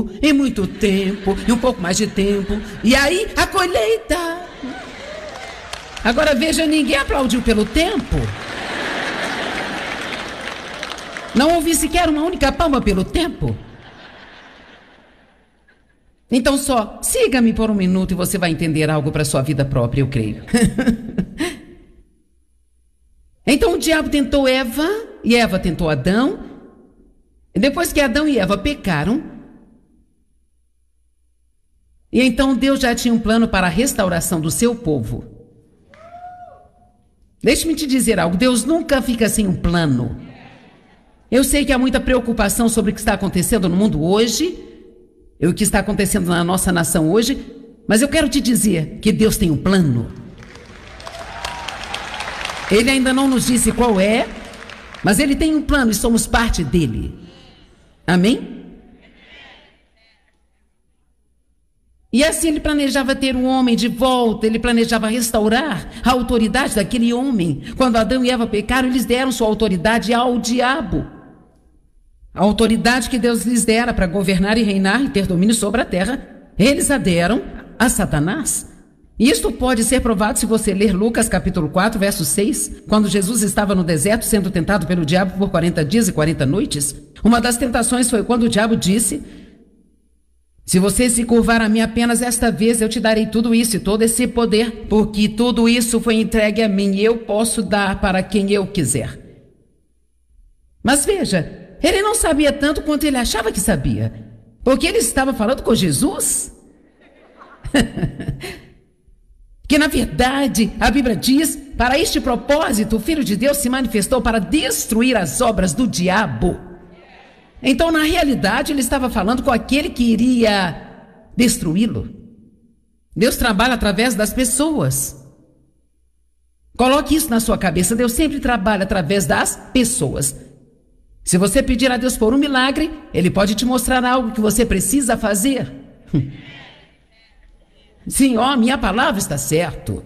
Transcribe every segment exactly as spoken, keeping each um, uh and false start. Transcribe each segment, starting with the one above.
e muito tempo, e um pouco mais de tempo, e aí a colheita. Agora veja, ninguém aplaudiu pelo tempo. Não ouvi sequer uma única palma pelo tempo. Então só, siga-me por um minuto e você vai entender algo para a sua vida própria, eu creio. Então o diabo tentou Eva, e Eva tentou Adão. E depois que Adão e Eva pecaram, e então Deus já tinha um plano para a restauração do seu povo. Deixe-me te dizer algo, Deus nunca fica sem um plano. Eu sei que há muita preocupação sobre o que está acontecendo no mundo hoje, e o que está acontecendo na nossa nação hoje, mas eu quero te dizer que Deus tem um plano. Ele ainda não nos disse qual é, mas Ele tem um plano e somos parte dele. Amém? E assim Ele planejava ter um homem de volta, Ele planejava restaurar a autoridade daquele homem. Quando Adão e Eva pecaram, eles deram sua autoridade ao diabo. A autoridade que Deus lhes dera para governar e reinar e ter domínio sobre a terra, eles a deram a Satanás. E isto pode ser provado se você ler Lucas capítulo quatro, verso seis, quando Jesus estava no deserto sendo tentado pelo diabo por quarenta dias e quarenta noites. Uma das tentações foi quando o diabo disse: se você se curvar a mim apenas esta vez, eu te darei tudo isso e todo esse poder, porque tudo isso foi entregue a mim e eu posso dar para quem eu quiser. Mas veja, ele não sabia tanto quanto ele achava que sabia, porque ele estava falando com Jesus. Que na verdade, a Bíblia diz, para este propósito, o Filho de Deus se manifestou para destruir as obras do diabo. Então, na realidade, ele estava falando com aquele que iria destruí-lo. Deus trabalha através das pessoas. Coloque isso na sua cabeça, Deus sempre trabalha através das pessoas. Se você pedir a Deus por um milagre, Ele pode te mostrar algo que você precisa fazer. Sim, ó, minha palavra está certo.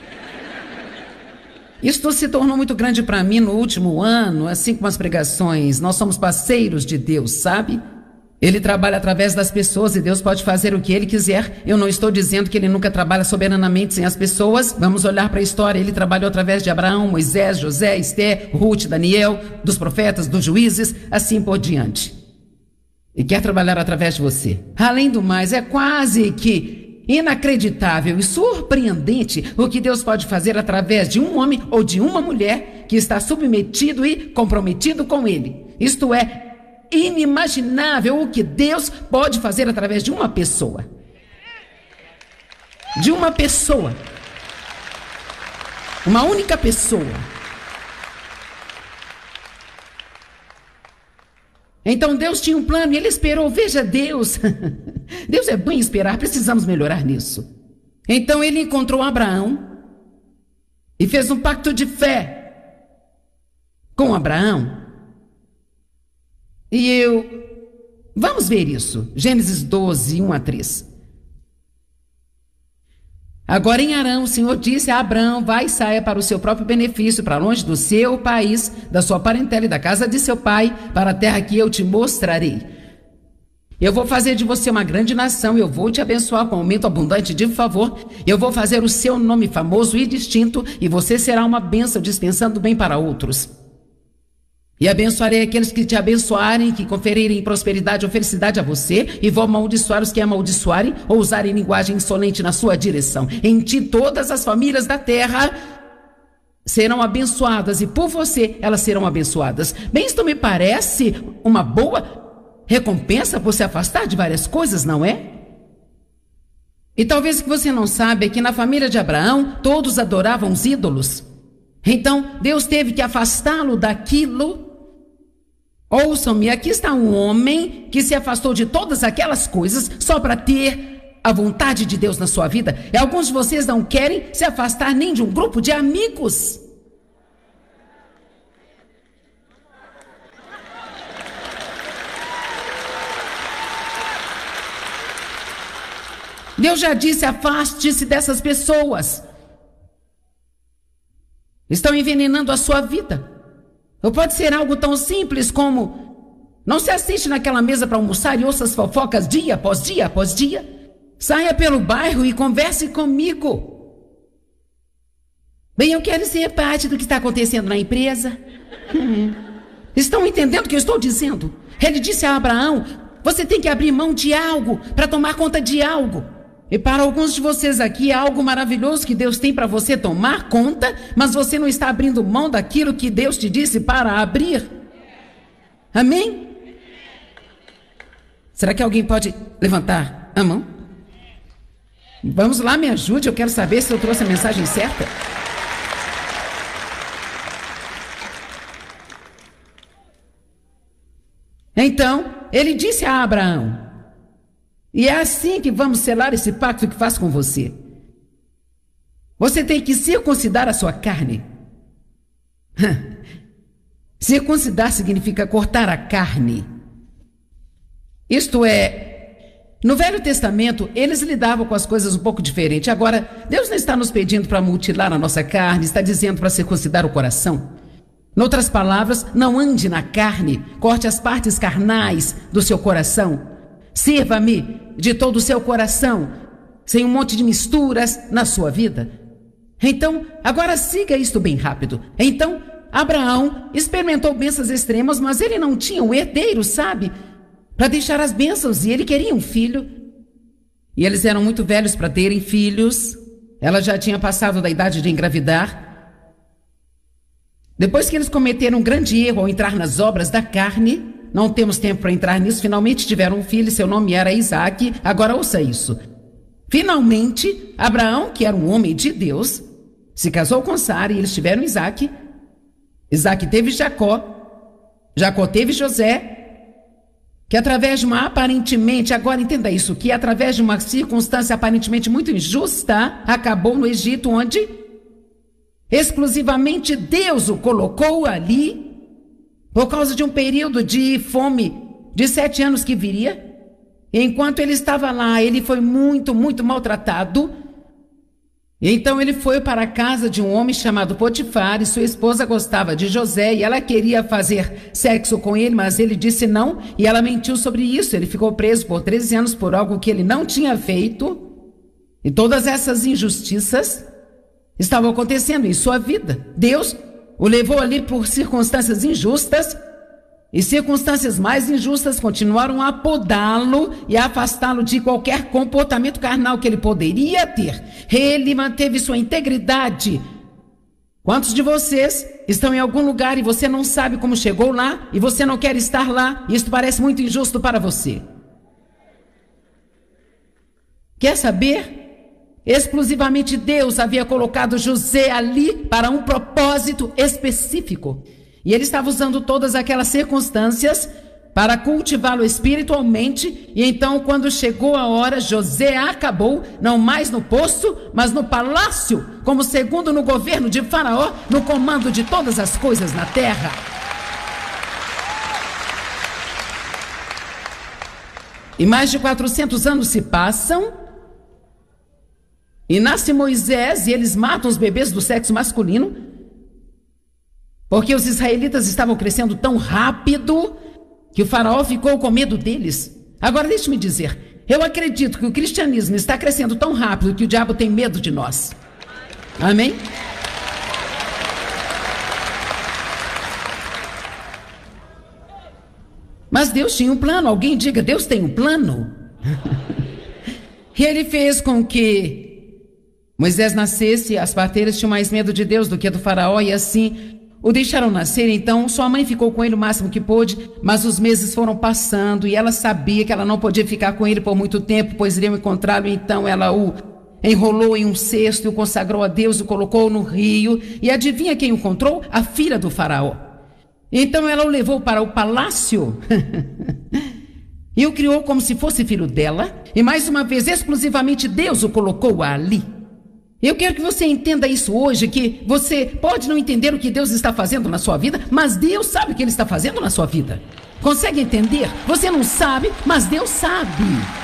Isto se tornou muito grande para mim no último ano, assim como as pregações. Nós somos parceiros de Deus, sabe? Ele trabalha através das pessoas e Deus pode fazer o que Ele quiser. Eu não estou dizendo que Ele nunca trabalha soberanamente sem as pessoas. Vamos olhar para a história. Ele trabalhou através de Abraão, Moisés, José, Esther, Ruth, Daniel, dos profetas, dos juízes, assim por diante. E quer trabalhar através de você. Além do mais, é quase que inacreditável e surpreendente o que Deus pode fazer através de um homem ou de uma mulher que está submetido e comprometido com Ele. Isto é inimaginável o que Deus pode fazer através de uma pessoa. De uma pessoa. Uma única pessoa. Então Deus tinha um plano e Ele esperou. Veja Deus. Deus é bom em esperar, precisamos melhorar nisso. Então Ele encontrou Abraão e fez um pacto de fé com Abraão. E eu... Vamos ver isso. Gênesis doze, um a três. Agora em Harã, o Senhor disse a Abraão: vai e saia para o seu próprio benefício, para longe do seu país, da sua parentela e da casa de seu pai, para a terra que eu te mostrarei. Eu vou fazer de você uma grande nação, eu vou te abençoar com aumento abundante de favor, eu vou fazer o seu nome famoso e distinto, e você será uma bênção, dispensando bem para outros. E abençoarei aqueles que te abençoarem, que conferirem prosperidade ou felicidade a você, e vou amaldiçoar os que amaldiçoarem ou usarem linguagem insolente na sua direção. Em ti todas as famílias da terra serão abençoadas, e por você elas serão abençoadas. Bem, isto me parece uma boa recompensa por se afastar de várias coisas, não é? E talvez o que você não sabe é que na família de Abraão todos adoravam os ídolos. Então Deus teve que afastá-lo daquilo. Ouçam-me, aqui está um homem que se afastou de todas aquelas coisas só para ter a vontade de Deus na sua vida. E alguns de vocês não querem se afastar nem de um grupo de amigos. Deus já disse: afaste-se dessas pessoas. Estão envenenando a sua vida. Ou pode ser algo tão simples como Não se assiste naquela mesa para almoçar e ouça as fofocas dia após dia após dia. Saia pelo bairro e converse comigo. Bem, eu quero ser parte do que está acontecendo na empresa. Hum. Estão entendendo o que eu estou dizendo? Ele disse a Abraão, você tem que abrir mão de algo para tomar conta de algo. E para alguns de vocês aqui, é algo maravilhoso que Deus tem para você tomar conta, mas você não está abrindo mão daquilo que Deus te disse para abrir. Amém? Será que alguém pode levantar a mão? Vamos lá, me ajude, eu quero saber se eu trouxe a mensagem certa. Então, ele disse a Abraão, e é assim que vamos selar esse pacto que faço com você. Você tem que circuncidar a sua carne. Circuncidar significa cortar a carne. Isto é, no Velho Testamento, eles lidavam com as coisas um pouco diferente. Agora, Deus não está nos pedindo para mutilar a nossa carne, está dizendo para circuncidar o coração. Em outras palavras, não ande na carne, corte as partes carnais do seu coração. Sirva-me de todo o seu coração, sem um monte de misturas na sua vida. Então, agora siga isto bem rápido. Então, Abraão experimentou bênçãos extremas, mas ele não tinha um herdeiro, sabe? Para deixar as bênçãos, e ele queria um filho. E eles eram muito velhos para terem filhos. Ela já tinha passado da idade de engravidar. Depois que eles cometeram um grande erro ao entrar nas obras da carne, não temos tempo para entrar nisso, finalmente tiveram um filho, seu nome era Isaac. Agora ouça isso. Finalmente, Abraão, que era um homem de Deus, se casou com Sara e eles tiveram Isaac. Isaac teve Jacó, Jacó teve José, que através de uma aparentemente, agora entenda isso, que através de uma circunstância aparentemente muito injusta, acabou no Egito, onde exclusivamente Deus o colocou ali, por causa de um período de fome de sete anos que viria. E enquanto ele estava lá, ele foi muito, muito maltratado. Então ele foi para a casa de um homem chamado Potifar, e sua esposa gostava de José, e ela queria fazer sexo com ele, mas ele disse não, e ela mentiu sobre isso. Ele ficou preso por treze anos por algo que ele não tinha feito. E todas essas injustiças estavam acontecendo em sua vida. Deus o levou ali por circunstâncias injustas, e circunstâncias mais injustas continuaram a podá-lo e a afastá-lo de qualquer comportamento carnal que ele poderia ter. Ele manteve sua integridade. Quantos de vocês estão em algum lugar e você não sabe como chegou lá, e você não quer estar lá, e isso parece muito injusto para você? Quer saber? Exclusivamente Deus havia colocado José ali para um propósito específico. E ele estava usando todas aquelas circunstâncias para cultivá-lo espiritualmente. E então, quando chegou a hora, José acabou, não mais no poço, mas no palácio, como segundo no governo de Faraó, no comando de todas as coisas na terra. E mais de quatrocentos anos se passam, e nasce Moisés, e eles matam os bebês do sexo masculino, porque os israelitas estavam crescendo tão rápido que o faraó ficou com medo deles. Agora deixe-me dizer, eu acredito que o cristianismo está crescendo tão rápido que o diabo tem medo de nós. Amém? Mas Deus tinha um plano. Alguém diga, Deus tem um plano? E ele fez com que Moisés nascesse. As parteiras tinham mais medo de Deus do que do faraó, e assim o deixaram nascer. Então sua mãe ficou com ele o máximo que pôde, mas os meses foram passando e ela sabia que ela não podia ficar com ele por muito tempo, pois iriam encontrá-lo. Então ela o enrolou em um cesto e o consagrou a Deus, o colocou no rio. E adivinha quem o encontrou? A filha do faraó. Então ela o levou para o palácio e o criou como se fosse filho dela. E mais uma vez, exclusivamente Deus o colocou ali. Eu quero que você entenda isso hoje, que você pode não entender o que Deus está fazendo na sua vida, mas Deus sabe o que Ele está fazendo na sua vida. Consegue entender? Você não sabe, mas Deus sabe.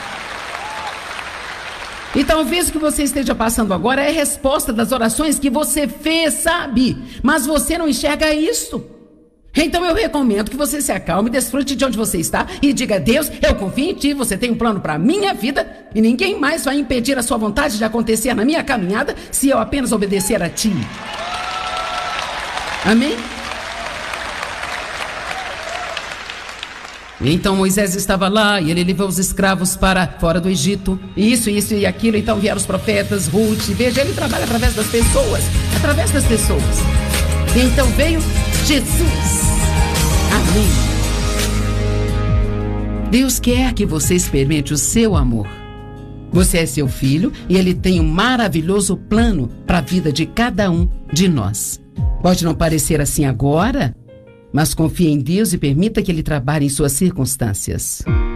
E talvez o que você esteja passando agora é a resposta das orações que você fez, sabe? Mas você não enxerga isso. Então eu recomendo que você se acalme, desfrute de onde você está e diga a Deus, eu confio em ti, você tem um plano para a minha vida e ninguém mais vai impedir a sua vontade de acontecer na minha caminhada se eu apenas obedecer a ti. Amém? Então Moisés estava lá e ele levou os escravos para fora do Egito. Isso, isso e aquilo. Então vieram os profetas, Ruth. Veja, ele trabalha através das pessoas. Através das pessoas. E então veio Jesus. Amém. Deus quer que você experimente o seu amor. Você é seu filho e ele tem um maravilhoso plano para a vida de cada um de nós. Pode não parecer assim agora, mas confie em Deus e permita que Ele trabalhe em suas circunstâncias.